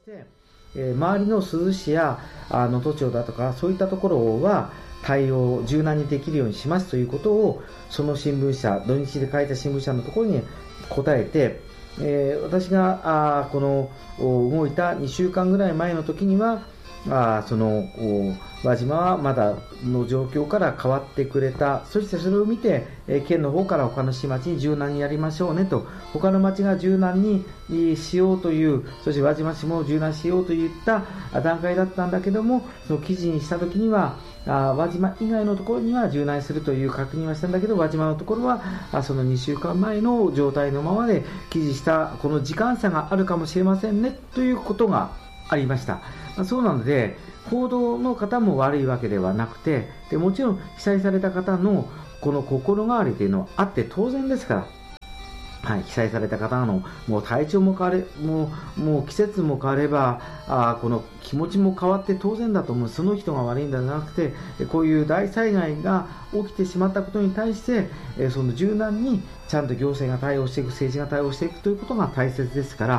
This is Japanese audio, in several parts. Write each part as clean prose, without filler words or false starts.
して周りの珠洲市や能登町だとかそういったところは対応を柔軟にできるようにしますということを、その新聞社、土日で書いた新聞社のところに答えて、私がこの動いた2週間ぐらい前の時にはその輪島はまだの状況から変わってくれた。そしてそれを見て県の方から他の市町に柔軟にやりましょうねと、他の町が柔軟にしようという、そして輪島市も柔軟しようといった段階だったんだけども、その記事にした時には輪島以外のところには柔軟するという確認はしたんだけど、輪島のところはその2週間前の状態のままで記事したこの時間差があるかもしれませんねということがありました。そうなので報道の方も悪いわけではなくて、でもちろん被災された方のこの心変わりというのはあって当然ですから、はい、被災された方のもう体調も変われ、もう季節も変わればこの気持ちも変わって当然だと思う。その人が悪いんじゃなくて、こういう大災害が起きてしまったことに対してその柔軟にちゃんと行政が対応していく、政治が対応していくということが大切ですから、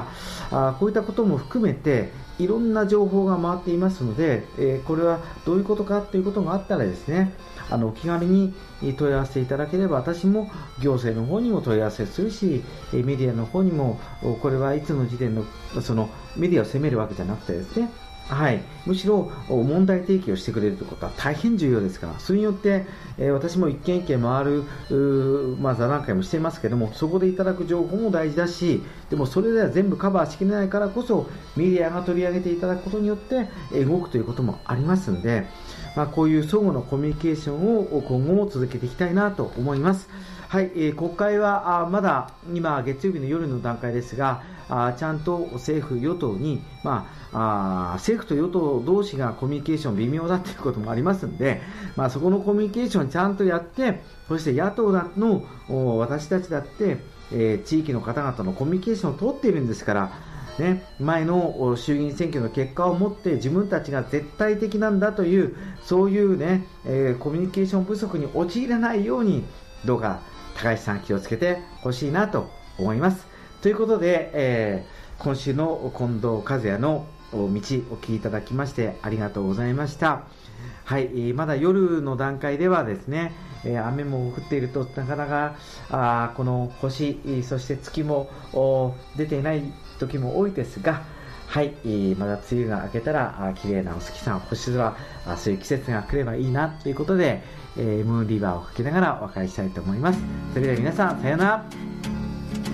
こういったことも含めていろんな情報が回っていますので、これはどういうことかということがあったらですね、お気軽に問い合わせていただければ、私も行政の方にも問い合わせするし、メディアの方にも、これはいつの時点のそのメディアを責めるわけじゃなくてですね、はい、むしろ問題提起をしてくれるということは大変重要ですから、それによって、私も一軒一軒回る座談会もしていますけども、そこでいただく情報も大事だし、でもそれでは全部カバーしきれないからこそメディアが取り上げていただくことによって動くということもありますので、こういう相互のコミュニケーションを今後も続けていきたいなと思います。はい、国会はまだ今月曜日の夜の段階ですが、ちゃんと政府与党に、政府と与党同士がコミュニケーション微妙だということもありますので、そこのコミュニケーションちゃんとやって、そして野党の私たちだって、地域の方々のコミュニケーションを取っているんですからね、前の衆議院選挙の結果をもって自分たちが絶対的なんだというそういうね、コミュニケーション不足に陥らないようにどうか高橋さん気をつけてほしいなと思います。ということで、今週の近藤和也の道お聞きいただきましてありがとうございました。はい、まだ夜の段階ではですね、雨も降っているとなかなかこの星そして月も出ていない時も多いですが、はい、まだ梅雨が明けたら綺麗なお月さん、星空、そういう季節が来ればいいなということで、ムーンリバーをかけながらお別れしたいと思います。それでは皆さんさようなら。